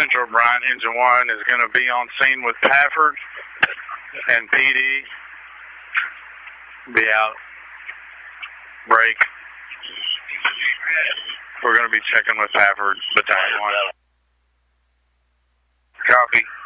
Central Bryant Engine 1 is going to be on scene with Pafford and PD. Be out. Break. We're going to be checking with Pafford, Battalion 1. Copy.